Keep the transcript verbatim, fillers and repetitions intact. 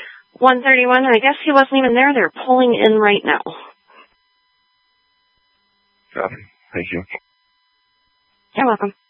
one thirty-one, and I guess he wasn't even there. They're pulling in right now. Copy. Thank you. You're welcome.